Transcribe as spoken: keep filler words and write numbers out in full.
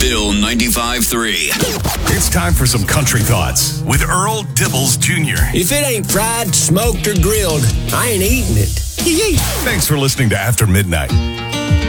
Bill ninety-five three. It's time for some country thoughts with Earl Dibbles Junior If it ain't fried, smoked, or grilled, I ain't eating it. Thanks for listening to After Midnight.